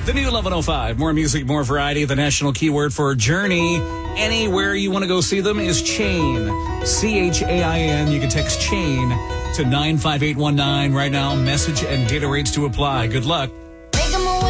The new 1105. More music, more variety. The national keyword for Journey. Anywhere you want to go see them is Chain. CHAIN. You can text Chain to 95819 right now. Message and data rates to apply. Good luck.